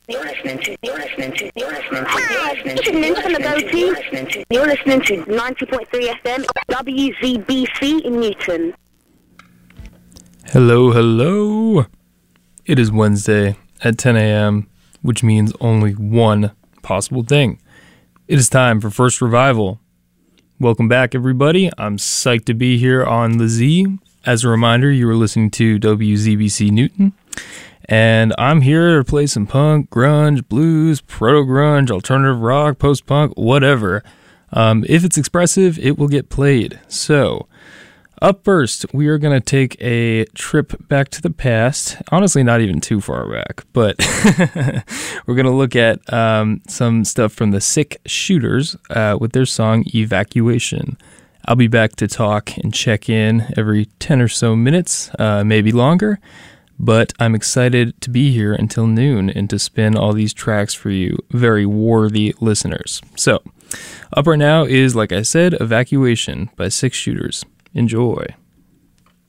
You're listening to 90.3 FM, WZBC in Newton. Hello. It is Wednesday at 10 a.m., which means only one possible thing. It is time for First Revival. Welcome back, everybody. I'm psyched to be here on the Z. As a reminder, you are listening to WZBC Newton, and I'm here to play some punk, grunge, blues, proto-grunge, alternative rock, post-punk, whatever. If it's expressive, it will get played. So, up first, we are going to take a trip back to the past. Honestly, not even too far back, but we're going to look at some stuff from the Sick Shooters with their song Evacuation. I'll be back to talk and check in every 10 or so minutes, maybe longer, but I'm excited to be here until noon and to spin all these tracks for you, very worthy listeners. So, up right now is, like I said, Evacuation by Sick Shooters. Enjoy.